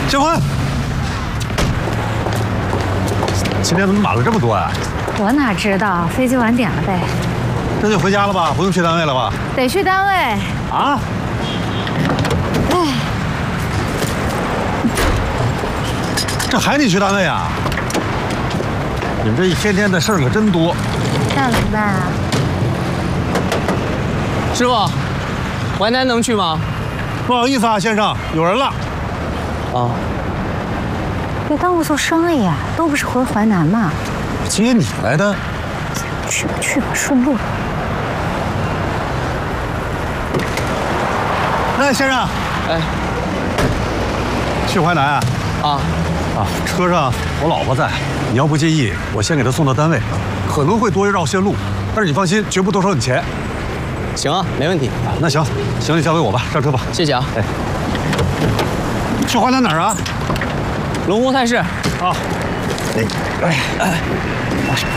结婚。今天怎么满了这么多啊？ 我哪知道，飞机晚点了呗。 那就回家了吧，不用去单位了吧？ 得去单位。 啊？ 哎， 这还得去单位啊？你们这一天天的事儿可真多。 那怎么办啊？ 师傅，淮南能去吗？ 不好意思啊，先生，有人了。 啊， 别耽误做生意啊，都不是回淮南嘛。 接你来的。 去吧去吧，顺路。 哎，先生。 哎。 去淮南啊？ 啊。 车上我老婆在，你要不介意，我先给她送到单位，可能会多绕些路，但是你放心，绝不多收你钱。 行啊，没问题。 啊，那行，行李交给我吧，上车吧。 谢谢啊。 哎，去淮南哪儿啊？ 龙湖菜市。 啊。哎。